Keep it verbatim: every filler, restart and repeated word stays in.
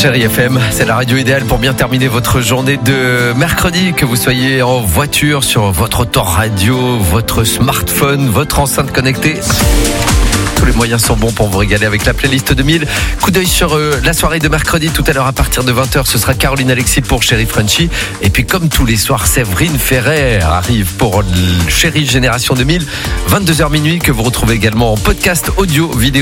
Chérie F M, c'est la radio idéale pour bien terminer votre journée de mercredi, que vous soyez en voiture, sur votre autoradio, votre smartphone, votre enceinte connectée. Tous les moyens sont bons pour vous régaler avec la playlist deux mille. Coup d'œil sur euh, la soirée de mercredi, tout à l'heure à partir de vingt heures, ce sera Caroline Alexis pour Chérie Frenchy. Et puis comme tous les soirs, Séverine Ferrer arrive pour Chérie Génération deux mille, vingt-deux heures minuit, que vous retrouvez également en podcast audio, vidéo.